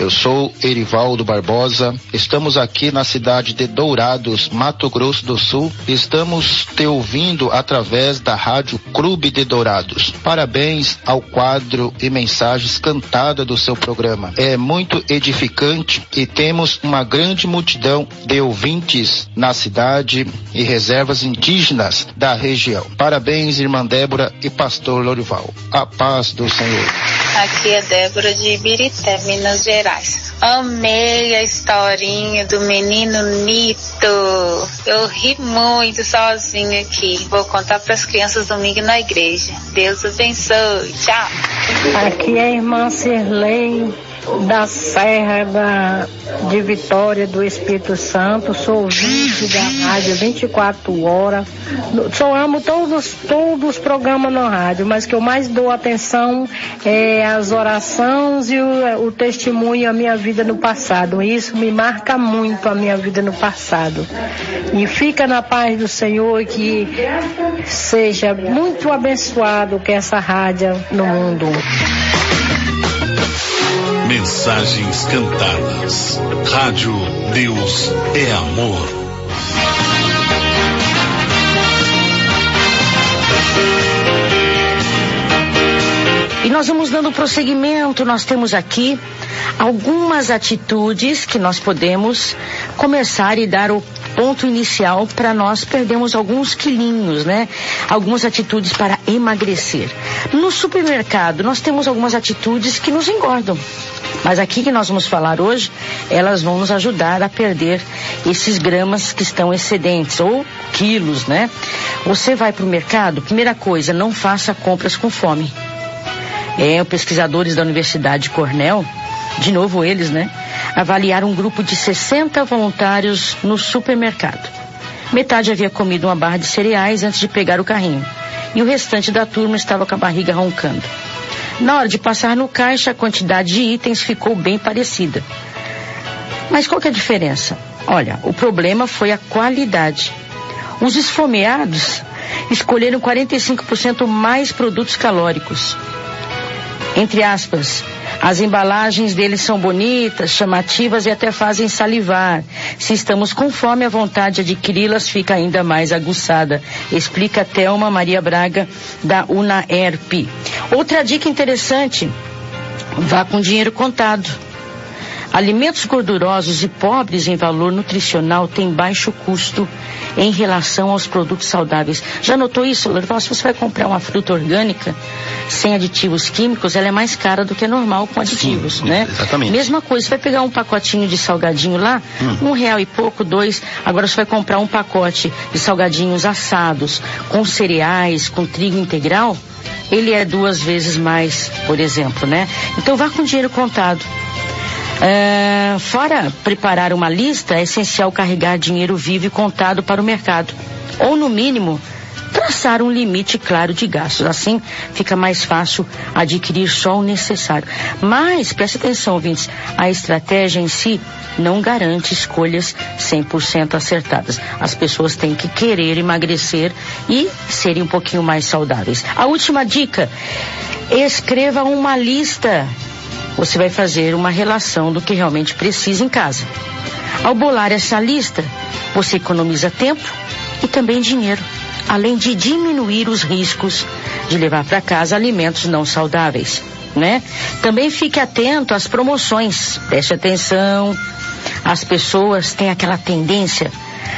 Eu sou Erivaldo Barbosa, estamos aqui na cidade de Dourados, Mato Grosso do Sul. Estamos te ouvindo através da Rádio Clube de Dourados. Parabéns ao quadro e mensagens cantadas do seu programa. É muito edificante e temos uma grande multidão de ouvintes na cidade e reservas indígenas da região. Parabéns, irmã Débora e pastor Lorival. A paz do Senhor. Aqui é Débora de Ibirité, Minas Gerais. Amei a historinha do menino Nito. Eu ri muito sozinha aqui. Vou contar para as crianças domingo na igreja. Deus abençoe. Tchau. Aqui é a irmã Cirlei da Serra de Vitória do Espírito Santo. Sou ouvinte da rádio 24 horas. Só amo todos os programas na rádio, mas que eu mais dou atenção é as orações e o testemunho, a minha vida no passado. Isso me marca muito, a minha vida no passado. E fica na paz do Senhor e que seja muito abençoado que essa rádio no mundo. Mensagens cantadas. Rádio Deus é Amor. E nós vamos dando prosseguimento. Nós temos aqui algumas atitudes que nós podemos começar e dar o ponto inicial para nós perdermos alguns quilinhos, né? Algumas atitudes para emagrecer. No supermercado, nós temos algumas atitudes que nos engordam. Mas aqui que nós vamos falar hoje, elas vão nos ajudar a perder esses gramas que estão excedentes, ou quilos, né? Você vai para o mercado, primeira coisa, não faça compras com fome. Os pesquisadores da Universidade de Cornell, de novo eles, né? Avaliaram um grupo de 60 voluntários no supermercado. Metade havia comido uma barra de cereais antes de pegar o carrinho. E o restante da turma estava com a barriga roncando. Na hora de passar no caixa, a quantidade de itens ficou bem parecida. Mas qual que é a diferença? Olha, o problema foi a qualidade. Os esfomeados escolheram 45% mais produtos calóricos. Entre aspas, as embalagens deles são bonitas, chamativas e até fazem salivar. Se estamos com fome, a vontade de adquiri-las fica ainda mais aguçada, explica Thelma Maria Braga, da UNAERP. Outra dica interessante, vá com dinheiro contado. Alimentos gordurosos e pobres em valor nutricional têm baixo custo em relação aos produtos saudáveis. Já notou isso, Lorival? Se você vai comprar uma fruta orgânica sem aditivos químicos, ela é mais cara do que a normal com aditivos, sim, né? Exatamente. Mesma coisa, você vai pegar um pacotinho de salgadinho lá, R$1 e pouco, R$2. Agora você vai comprar um pacote de salgadinhos assados, com cereais, com trigo integral, ele é 2 vezes mais, por exemplo, né? Então vá com dinheiro contado. Fora preparar uma lista, é essencial carregar dinheiro vivo e contado para o mercado. Ou, no mínimo, traçar um limite claro de gastos. Assim, fica mais fácil adquirir só o necessário. Mas, preste atenção, ouvintes, a estratégia em si não garante escolhas 100% acertadas. As pessoas têm que querer emagrecer e serem um pouquinho mais saudáveis. A última dica, escreva uma lista. Você vai fazer uma relação do que realmente precisa em casa. Ao bolar essa lista, você economiza tempo e também dinheiro, além de diminuir os riscos de levar para casa alimentos não saudáveis, né? Também fique atento às promoções, preste atenção. As pessoas têm aquela tendência